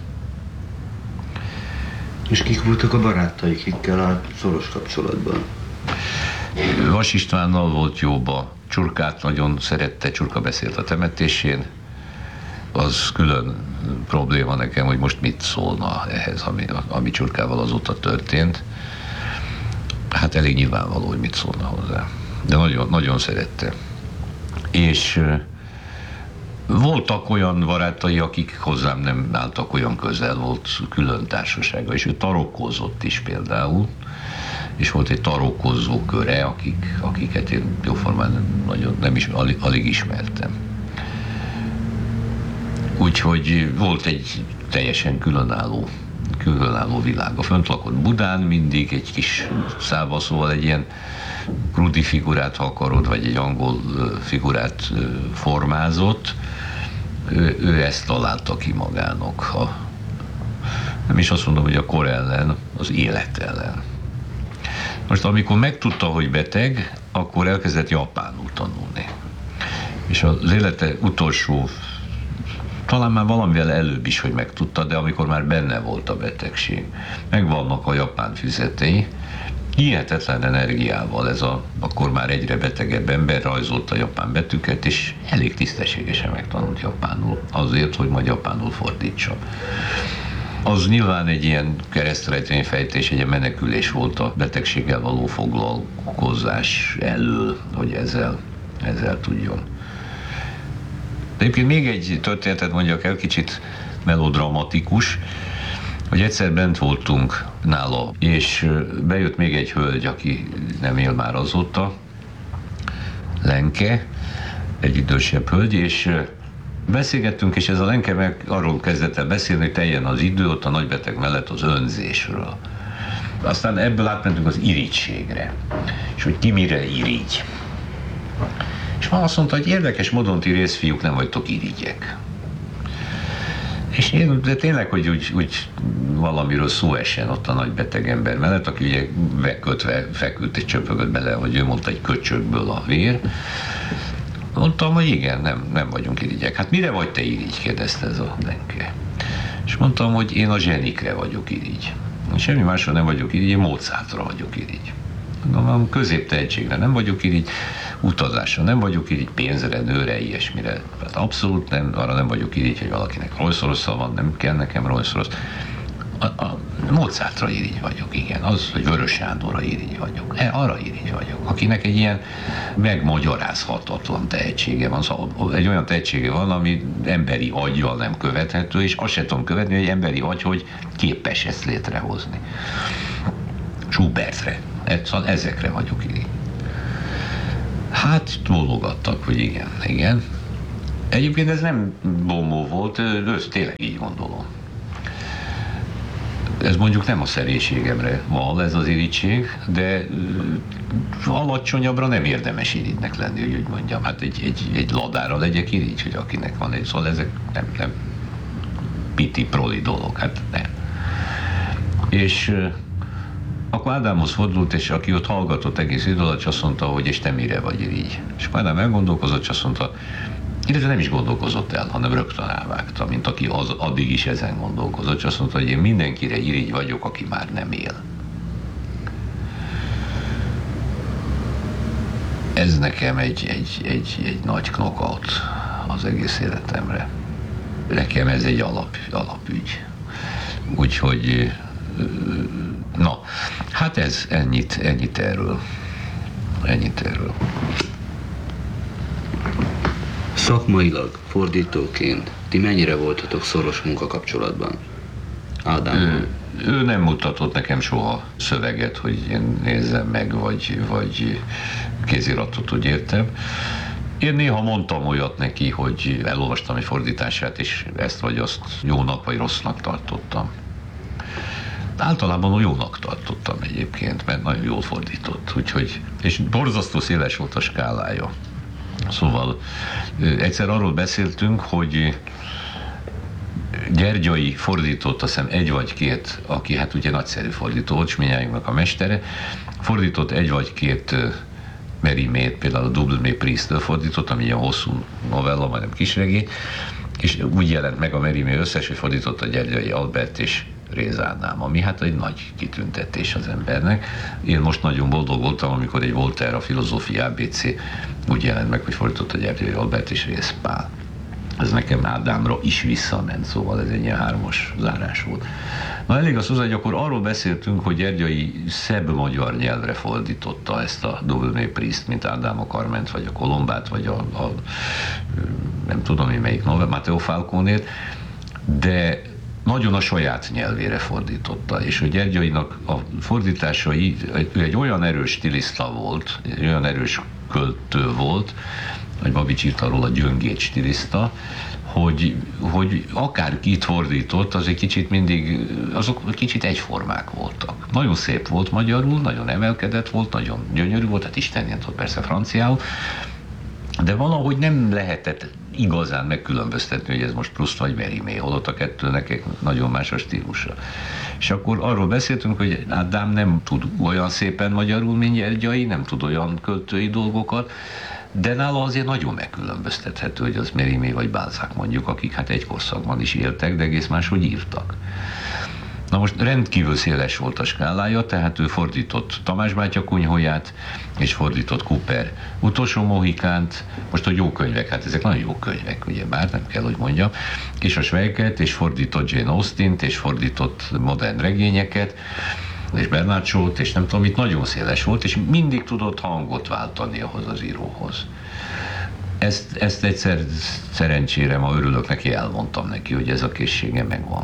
És kik voltak a barátai, kikkel a szoros kapcsolatban? Vas Istvánnal volt jóba, Csurkát nagyon szerette, Csurka beszélt a temetésén. Az külön probléma nekem, hogy most mit szólna ehhez, ami, ami Csurkával azóta történt. Hát elég nyilvánvaló, hogy mit szólna hozzá. De nagyon, nagyon szerette. És voltak olyan barátai, akik hozzám nem álltak olyan közel, volt külön társasága, és ő tarokkozott is például, és volt egy tarokkozó köre, akik, akiket én jóformán nagyon nem is, alig, alig ismertem. Úgyhogy volt egy teljesen különálló, különálló világa. Fönt lakott Budán mindig egy kis szálba, szóval egy ilyen krudi figurát, ha akarod, vagy egy angol figurát formázott. Ő, ő ezt találta ki magának, ha nem is azt mondom, hogy a kor ellen, az élet ellen. Most amikor megtudta, hogy beteg, akkor elkezdett japánul tanulni. És az élete utolsó, talán már valamivel előbb is, hogy megtudta, de amikor már benne volt a betegség, megvannak a japán füzetei, hihetetlen energiával ez a akkor már egyre betegebb ember rajzolta a japán betűket, és elég tisztességesen megtanult japánul, azért, hogy majd japánul fordítsa. Az nyilván egy ilyen keresztrejtvényfejtés, egy ilyen menekülés volt a betegséggel való foglalkozás elől, hogy ezzel, ezzel tudjon. De egyébként még egy történetet mondjak el, kicsit melodramatikus, hogy egyszer bent voltunk nála, és bejött még egy hölgy, aki nem él már azóta, Lenke, egy idősebb hölgy, és beszélgettünk, és ez a Lenke meg arról kezdett el beszélni, hogy teljen az idő ott a nagybeteg mellett az önzésről. Aztán ebből átmentünk az irigységre, és hogy ki mire irigy. És már azt mondta, hogy érdekes módon ti részfiúk nem vagytok irigyek. És én, de tényleg, hogy úgy, úgy valamiről szó essen ott a nagy beteg ember mellett, aki ugye bekötve feküdt és csöpögött bele, hogy ő mondta, egy köcsökből a vér. Mondtam, hogy igen, nem, nem vagyunk irigyek. Hát mire vagy te irigy? Kérdezte ez a Lenke. És mondtam, hogy én a zsenikre vagyok irigy. Semmi másra nem vagyok irigy, én Mozartra vagyok irigy. A középtehetségre nem vagyok irigy, utazásra nem vagyok irigy, pénzre, nőre, ilyesmire. Hát abszolút nem, arra nem vagyok irigy, hogy valakinek Rolls-Royce van, nem kell nekem Rolls-Royce. A, a Mozartra irigy vagyok, igen, az, hogy Vörös Sándorra irigy vagyok, e, arra irigy vagyok, akinek egy ilyen megmagyarázhatatlan tehetsége van, szóval egy olyan tehetsége van, ami emberi aggyal nem követhető, és azt sem tudom követni, hogy egy emberi agy, hogy képes ezt létrehozni. Schubertre, szóval ezekre vagyok irigy. Hát bólogattak, hogy igen, igen. Egyébként ez nem bombó volt, ez tényleg így gondolom. Ez mondjuk nem a szerénységemre val, ez az irigység, de alacsonyabbra nem érdemes irigynek lenni, hogy úgy mondjam. Hát egy, egy, egy ladára legyek irigy, hogy akinek van egy, szóval ezek nem, nem piti proli dolog, hát nem. És akkor Ádámhoz fordult, és aki ott hallgatott egész idő alatt, azt mondta, hogy és te mire vagy irigy. És akkor Ádám elgondolkozott, és azt mondta, illetve nem is gondolkozott el, hanem rögtön elvágta, mint aki az, addig is ezen gondolkozott, és azt mondta, hogy én mindenkire irigy vagyok, aki már nem él. Ez nekem egy, egy, egy, egy nagy knockout az egész életemre. Nekem ez egy alap, alapügy. Úgyhogy, na, hát ez ennyit, ennyit erről. Ennyit erről. Szakmailag, fordítóként, ti mennyire voltatok szoros munkakapcsolatban? Ádám? Ő, ő nem mutatott nekem soha szöveget, hogy én nézzem meg, vagy, vagy kéziratot, hogy értem. Én néha mondtam olyat neki, hogy elolvastam egy fordítását, és ezt vagy azt jónak vagy rossznak tartottam. Általában jónak tartottam egyébként, mert nagyon jól fordított, úgyhogy, és borzasztó széles volt a skálája. Szóval egyszer arról beszéltünk, hogy Gyergyai fordított, azt hiszem egy vagy két, aki hát ugye nagyszerű fordító volt, mindnyájunknak a mestere, fordított egy vagy két Mérimée, például a Double Méprise-től fordított, ami ilyen hosszú novella, majdnem kisregény, és úgy jelent meg a Mérimée összes, hogy fordított a Gyergyai Albert és Réz Ádám, ami hát egy nagy kitüntetés az embernek. Én most nagyon boldog voltam, amikor egy Voltaire, a filozófia á bé cé úgy jelent meg, hogy fordított a Gyergyai Albert és Réz Pál. Ez nekem Ádámra is visszament, szóval ez egy ilyen hármas zárás volt. Na elég az hozzá, hogy akkor arról beszéltünk, hogy Gyergyai szebb magyar nyelvre fordította ezt a Double Méprise-t, mint Ádám a Karment, vagy a Kolombát, vagy a, a nem tudom én melyik nove, Matteo Falconét, de nagyon a saját nyelvére fordította, és hogy Gyergyainak a fordításai, ő egy olyan erős stiliszta volt, egy olyan erős költő volt, hogy Babics írta róla gyöngét stiliszta, hogy, hogy akárkit fordított, az egy kicsit mindig, azok kicsit egyformák voltak. Nagyon szép volt magyarul, nagyon emelkedett volt, nagyon gyönyörű volt, hát Isten tudott persze franciául, de valahogy nem lehetett igazán megkülönböztetni, hogy ez most Proust vagy Mérimée, holott a kettőnek nagyon más a stílusa. És akkor arról beszéltünk, hogy Ádám nem tud olyan szépen magyarul, mint Gyergyai, nem tud olyan költői dolgokat, de nála azért nagyon megkülönböztethető, hogy az Mérimée vagy Balzac mondjuk, akik hát egy korszakban is éltek, de egész máshogy írtak. Na most rendkívül széles volt a skálája, tehát ő fordított Tamás bátya Kunyhóját, és fordított Cooper Utolsó Mohikánt, most a jó könyvek, hát ezek nagyon jó könyvek, ugye bár nem kell, hogy mondjam, és a Schweikert, és fordított Jane Austint, és fordított modern regényeket, és Bernard Shaw-t, és nem tudom, itt nagyon széles volt, és mindig tudott hangot váltani ahhoz az íróhoz. Ezt, ezt egyszer szerencsére, ma örülök neki, elmondtam neki, hogy ez a készsége megvan.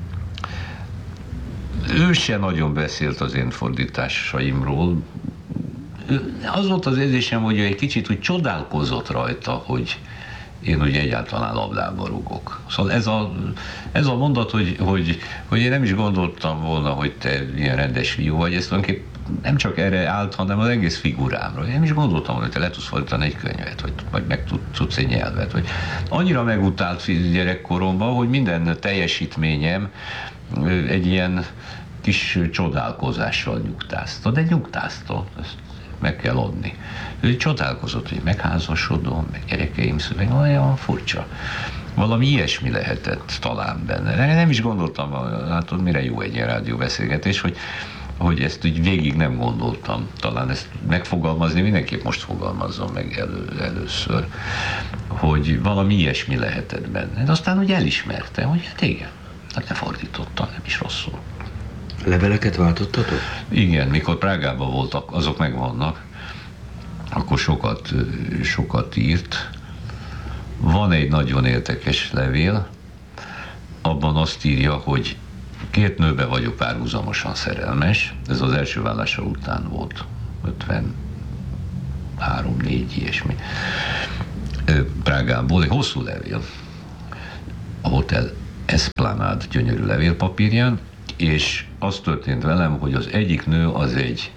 Ő se nagyon beszélt az én fordításaimról. Az volt az érzésem, hogy ő egy kicsit úgy csodálkozott rajta, hogy én ugye egyáltalán labdába rugok. Szóval ez a, ez a mondat, hogy, hogy, hogy én nem is gondoltam volna, hogy te ilyen rendes fiú vagy, ez tulajdonképpen nem csak erre állt, hanem az egész figurámra. Én nem is gondoltam volna, hogy te le tudsz fordítani egy könyvet, vagy, vagy meg tudsz egy nyelvet. Vagy annyira megutált gyerekkoromban, hogy minden teljesítményem egy ilyen kis csodálkozással nyugtázta, de nyugtázta, ezt meg kell adni. Ő csodálkozott, hogy megházasodom, meg gyerekeim szüleim, olyan furcsa. Valami ilyesmi lehetett talán benne. Nem is gondoltam, látod, mire jó egy ilyen rádióbeszélgetés, hogy, hogy ezt úgy végig nem gondoltam. Talán ezt megfogalmazni, mindenképp most fogalmazzam meg elő, először, hogy valami ilyesmi lehetett benne. De aztán úgy elismertem, hogy hát igen, hát lefordítottam, nem is rosszul. Leveleket váltottatok? Igen, mikor Prágában voltak, azok megvannak, akkor sokat, sokat írt. Van egy nagyon érdekes levél, abban azt írja, hogy két nőbe vagyok párhuzamosan szerelmes, ez az első vállása után volt, ötvenhárom négy ilyesmi. Prágából egy hosszú levél, a Hotel Esplanade gyönyörű levélpapírján, és az történt velem, hogy az egyik nő az egy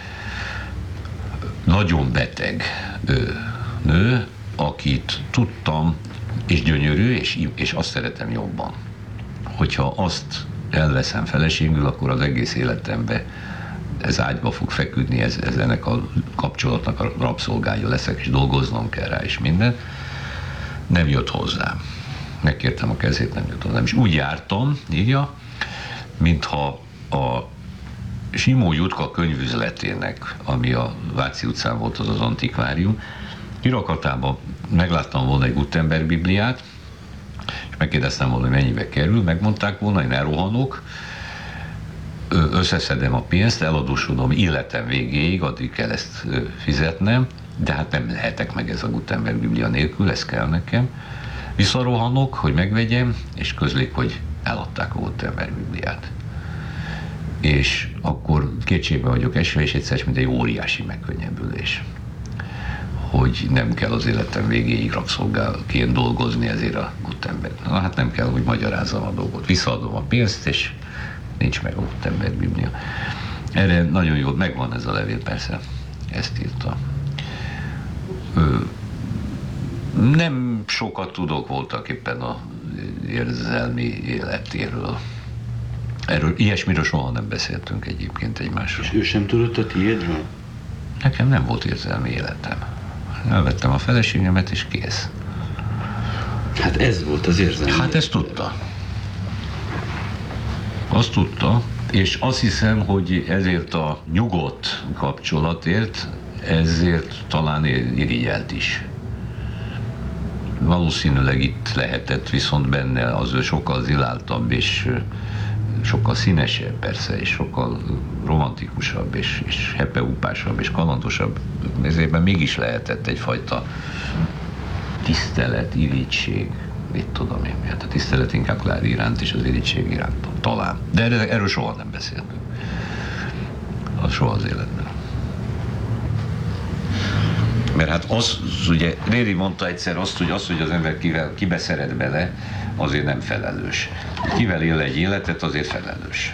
nagyon beteg nő, akit tudtam, és gyönyörű, és, és azt szeretem jobban. Hogyha azt elveszem feleségül, akkor az egész életemben ez ágyba fog feküdni, ez, ez ennek a kapcsolatnak a rabszolgája leszek, és dolgoznom kell rá, és minden. Nem jött hozzám. Megkértem a kezét, nem jött hozzám. És úgy jártam, írja, mintha a Simó Jutka könyvüzletének, ami a Váci utcán volt, az az antikvárium, kirakatában megláttam volna egy Gutenberg bibliát, és megkérdeztem volna, hogy mennyibe kerül, megmondták volna, én elrohanok, összeszedem a pénzt, eladósodom életem végéig, addig kell ezt fizetnem, de hát nem lehetek meg ez a Gutenberg biblia nélkül, ez kell nekem. Visszarohanok, hogy megvegyem, és közlik, hogy eladták a Gutenberg bibliát. És akkor kétségbe vagyok esve, és egyszer mint egy óriási megkönnyebbülés, hogy nem kell az életem végéig rabszolgálként dolgozni ezért a Gutenberg. Na hát nem kell, hogy magyarázzam a dolgot. Visszaadom a pénzt, és nincs meg a Gutenberg biblia. Erre nagyon jól megvan ez a levél, persze. Ezt írta. Ö, nem sokat tudok voltak éppen az érzelmi életéről. Erről, ilyesmiről soha nem beszéltünk egyébként egymásról. És ő sem tudott a tiédről? Nekem nem volt érzelmi életem. Elvettem a feleségemet, és kész. Hát ez volt az érzelmi. Hát ezt tudta. Azt tudta, és azt hiszem, hogy ezért a nyugodt kapcsolatért, ezért talán irigyelt is. Valószínűleg itt lehetett viszont benne az ő sokkal ziláltabb, és sokkal színesebb persze, és sokkal romantikusabb, és, és hepeupásabb, és kalandosabb. Ezért mégis lehetett egyfajta tisztelet, irigység, mit tudom én. Hát a tisztelet inkább Klári iránt, és az irigység iránt talán. De erről, erről soha nem beszéltünk. Az soha az életben. Mert hát az, ugye, Réri mondta egyszer azt, hogy az, hogy az ember kivel, kibe szeret bele, azért nem felelős. Kivel él egy életet, azért felelős.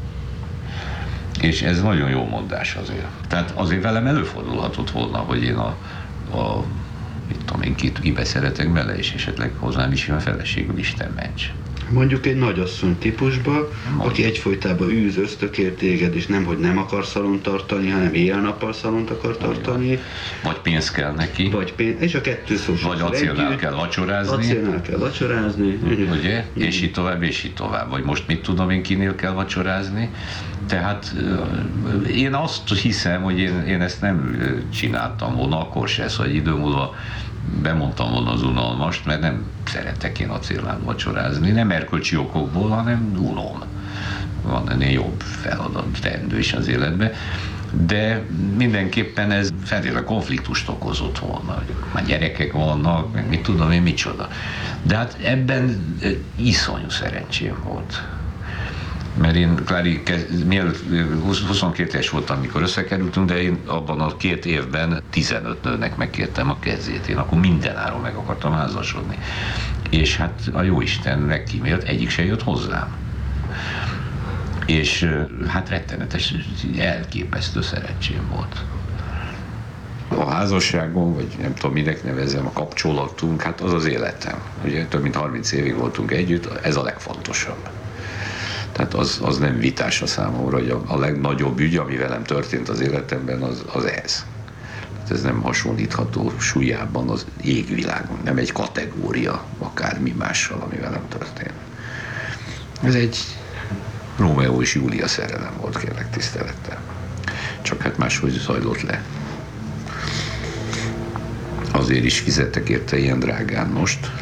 És ez nagyon jó mondás azért. Tehát azért velem előfordulhatott volna, hogy én a, a mit tudom én, kibe szeretek bele, és esetleg hozzám is jön feleségül, Isten ments. Mondjuk egy nagyasszony típusba, Mondjuk. aki egyfolytában űz, ösztökél téged, és nem, hogy nem akar szalont tartani, hanem éjjel-nappal szalont akar tartani. Vagy pénz kell neki. Vagy pénz, és a kettő szó. Vagy acélnál kell vacsorázni. Acélnál kell vacsorázni. Ugye? Mm. És így tovább, és így tovább. Vagy most mit tudom én, kinél kell vacsorázni. Tehát én azt hiszem, hogy én, én ezt nem csináltam volna, akkor se, szóval egy idő múlva bemondtam volna az unalmast, mert nem szeretek én acélnál vacsorázni, nem erkölcsi okokból, hanem unom. Van ennél jobb feladat teendő is az életben. De mindenképpen ez feltétlenül konfliktust okozott volna, hogy már gyerekek vannak, meg mit tudom én, micsoda. De hát ebben iszonyú szerencsém volt. Mert én, Klári, mielőtt huszonkét éves voltam, amikor összekerültünk, de én abban a két évben tizenöt nőnek megkértem a kezét. Én akkor mindenáron meg akartam házasodni. És hát a jóisten megkímélt, egyik se jött hozzám. És hát rettenetes, elképesztő szerencsém volt. A házasságom, vagy nem tudom, minek nevezzem, a kapcsolatunk, hát az az életem. Ugye több mint harminc évig voltunk együtt, ez a legfontosabb. Tehát az, az nem vitás a számomra, hogy a, a legnagyobb ügy, ami velem történt az életemben, az, az ez. Tehát ez nem hasonlítható súlyában az égvilágon, nem egy kategória, akármi mással, ami velem történt. Ez egy Rómeó és Júlia szerelem volt, kérlek tisztelettel. Csak hát máshogy zajlott le. Azért is fizettek érte ilyen drágán most,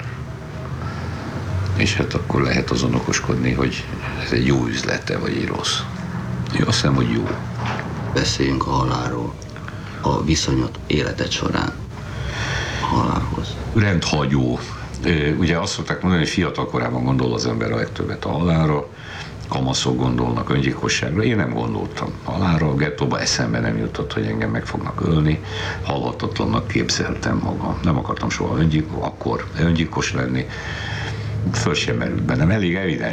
és hát akkor lehet azon okoskodni, hogy ez egy jó üzlete, vagy egy rossz. Én azt hiszem, hogy jó. Beszéljünk a halálról, a viszonyot életed során a halálhoz. Rendhagyó. Ugye azt szokták mondani, hogy fiatal korában gondol az ember a legtöbbet a halálra, kamaszok gondolnak öngyilkosságra. Én nem gondoltam halálra, a gettóba eszembe nem jutott, hogy engem meg fognak ölni. Halhatatlannak képzeltem magam. Nem akartam soha öngyilkos, akkor öngyilkos lenni. Föl sem merült bennem. Elég evidens